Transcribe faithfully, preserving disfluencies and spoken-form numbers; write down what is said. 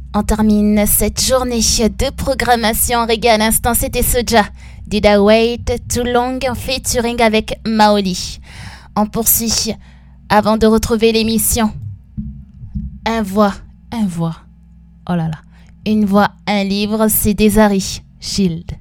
On termine cette journée de programmation reggae. À l'instant, c'était Soja. Did I Wait Too Long featuring avec Maoli. On poursuit avant de retrouver l'émission. Un voix, un voix. Oh là là. Une voix, un livre, c'est Desari Shield.